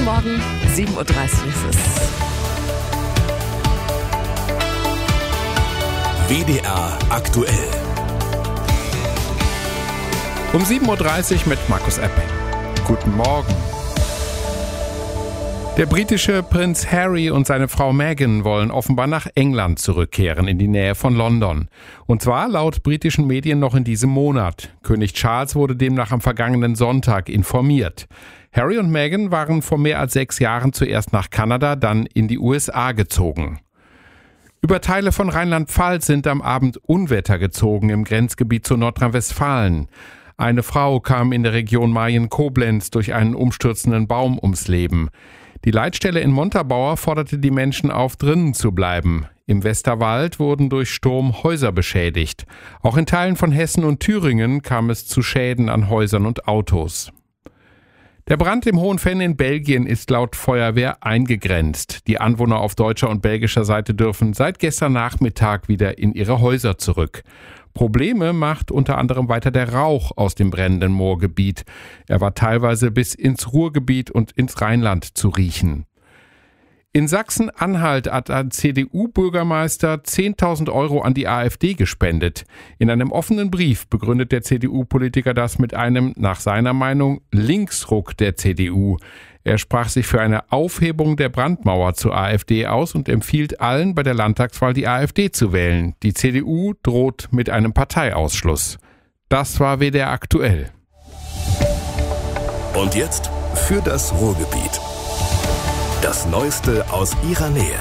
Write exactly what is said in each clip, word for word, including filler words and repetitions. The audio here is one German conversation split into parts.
Morgen, sieben Uhr dreißig ist es. W D R aktuell. Um sieben Uhr dreißig mit Markus Epping. Guten Morgen. Der britische Prinz Harry und seine Frau Meghan wollen offenbar nach England zurückkehren, in die Nähe von London. Und zwar laut britischen Medien noch in diesem Monat. König Charles wurde demnach am vergangenen Sonntag informiert. Harry und Meghan waren vor mehr als sechs Jahren zuerst nach Kanada, dann in die U S A gezogen. Über Teile von Rheinland-Pfalz sind am Abend Unwetter gezogen im Grenzgebiet zu Nordrhein-Westfalen. Eine Frau kam in der Region Mayen-Koblenz durch einen umstürzenden Baum ums Leben. Die Leitstelle in Montabaur forderte die Menschen auf, drinnen zu bleiben. Im Westerwald wurden durch Sturm Häuser beschädigt. Auch in Teilen von Hessen und Thüringen kam es zu Schäden an Häusern und Autos. Der Brand im Hohen Venn in Belgien ist laut Feuerwehr eingegrenzt. Die Anwohner auf deutscher und belgischer Seite dürfen seit gestern Nachmittag wieder in ihre Häuser zurück. Probleme macht unter anderem weiter der Rauch aus dem brennenden Moorgebiet. Er war teilweise bis ins Ruhrgebiet und ins Rheinland zu riechen. In Sachsen-Anhalt hat ein C D U-Bürgermeister zehntausend Euro an die AfD gespendet. In einem offenen Brief begründet der C D U-Politiker das mit einem, nach seiner Meinung, Linksruck der C D U. Er sprach sich für eine Aufhebung der Brandmauer zur AfD aus und empfiehlt allen, bei der Landtagswahl die AfD zu wählen. Die C D U droht mit einem Parteiausschluss. Das war W D R aktuell. Und jetzt für das Ruhrgebiet. Das Neueste aus ihrer Nähe.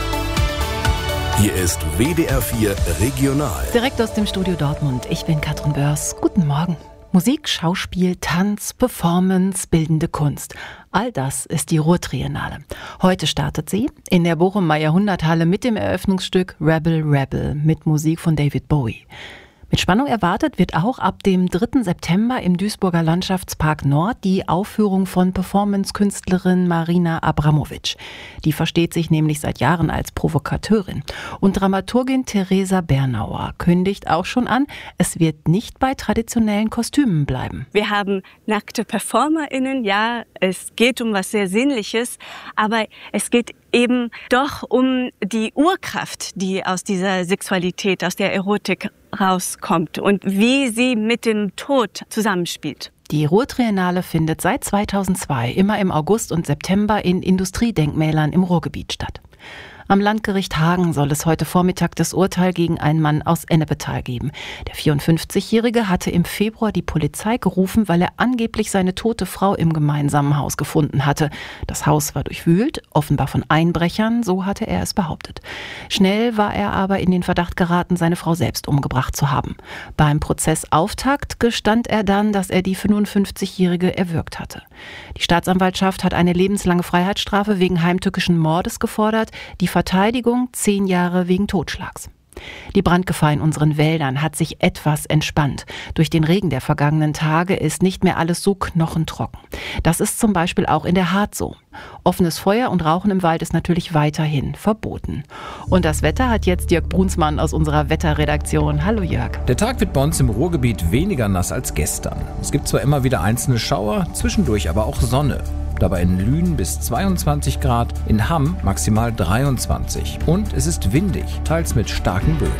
Hier ist W D R vier Regional. Direkt aus dem Studio Dortmund. Ich bin Katrin Börs. Guten Morgen. Musik, Schauspiel, Tanz, Performance, bildende Kunst. All das ist die Ruhrtriennale. Heute startet sie in der Bochum-Meyer-Jahrhunderthalle mit dem Eröffnungsstück Rebel Rebel mit Musik von David Bowie. Mit Spannung erwartet wird auch ab dem dritten September im Duisburger Landschaftspark Nord die Aufführung von Performance-Künstlerin Marina Abramovic. Die versteht sich nämlich seit Jahren als Provokateurin. Und Dramaturgin Theresa Bernauer kündigt auch schon an, es wird nicht bei traditionellen Kostümen bleiben. Wir haben nackte PerformerInnen, ja, es geht um was sehr Sinnliches, aber es geht eben doch um die Urkraft, die aus dieser Sexualität, aus der Erotik rauskommt und wie sie mit dem Tod zusammenspielt. Die Ruhrtriennale findet seit zweitausendzwei immer im August und September in Industriedenkmälern im Ruhrgebiet statt. Am Landgericht Hagen soll es heute Vormittag das Urteil gegen einen Mann aus Ennepetal geben. Der vierundfünfzigjährige hatte im Februar die Polizei gerufen, weil er angeblich seine tote Frau im gemeinsamen Haus gefunden hatte. Das Haus war durchwühlt, offenbar von Einbrechern, so hatte er es behauptet. Schnell war er aber in den Verdacht geraten, seine Frau selbst umgebracht zu haben. Beim Prozessauftakt gestand er dann, dass er die fünfundfünfzigjährige erwürgt hatte. Die Staatsanwaltschaft hat eine lebenslange Freiheitsstrafe wegen heimtückischen Mordes gefordert. Die Verteidigung zehn Jahre wegen Totschlags. Die Brandgefahr in unseren Wäldern hat sich etwas entspannt. Durch den Regen der vergangenen Tage ist nicht mehr alles so knochentrocken. Das ist zum Beispiel auch in der Hart so. Offenes Feuer und Rauchen im Wald ist natürlich weiterhin verboten. Und das Wetter hat jetzt Jörg Brunsmann aus unserer Wetterredaktion. Hallo Jörg. Der Tag wird bei uns im Ruhrgebiet weniger nass als gestern. Es gibt zwar immer wieder einzelne Schauer, zwischendurch aber auch Sonne. Dabei in Lünen bis zweiundzwanzig Grad, in Hamm maximal dreiundzwanzig. Und es ist windig, teils mit starken Böen.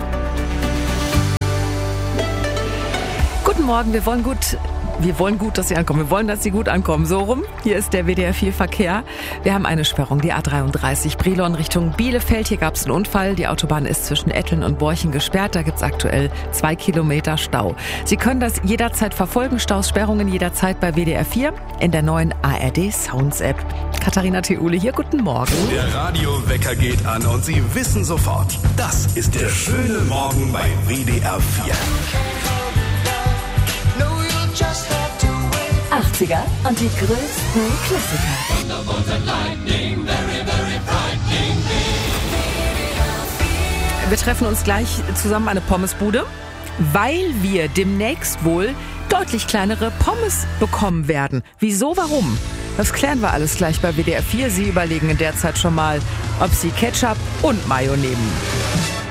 Guten Morgen, wir wollen gut... Wir wollen gut, dass Sie ankommen. Wir wollen, dass Sie gut ankommen. So rum. Hier ist der W D R vier Verkehr. Wir haben eine Sperrung, die A dreiunddreißig Brilon Richtung Bielefeld. Hier gab es einen Unfall. Die Autobahn ist zwischen Etteln und Borchen gesperrt. Da gibt es aktuell zwei Kilometer Stau. Sie können das jederzeit verfolgen. Staus, Sperrungen jederzeit bei W D R vier in der neuen A R D Sounds App. Katharina Theule hier. Guten Morgen. Der Radiowecker geht an und Sie wissen sofort, das ist der schöne Morgen bei W D R vier. achtziger und die größten Klassiker. Wir treffen uns gleich zusammen an eine Pommesbude, weil wir demnächst wohl deutlich kleinere Pommes bekommen werden. Wieso, warum? Das klären wir alles gleich bei W D R vier. Sie überlegen in der Zeit schon mal, ob Sie Ketchup und Mayo nehmen.